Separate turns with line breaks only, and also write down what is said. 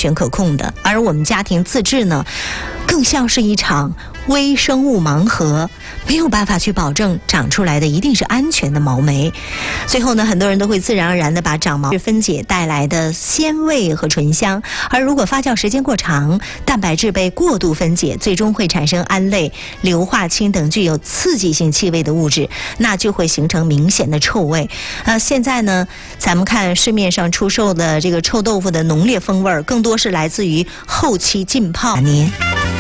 全可控的。而我们家庭自制呢，更像是一场微生物盲盒，没有办法去保证长出来的一定是安全的毛霉。最后呢，很多人都会自然而然的把长毛分解带来的鲜味和醇香，而如果发酵时间过长，蛋白质被过度分解，最终会产生胺类、硫化氢等具有刺激性气味的物质，那就会形成明显的臭味。现在呢，咱们看市面上出售的这个臭豆腐的浓烈风味，更多是来自于后期浸泡。